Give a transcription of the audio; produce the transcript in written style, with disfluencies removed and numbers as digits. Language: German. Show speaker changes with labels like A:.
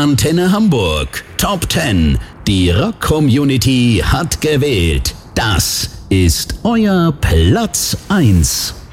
A: Antenne Hamburg. Top 10. Die Rock-Community hat gewählt. Das ist euer Platz 1.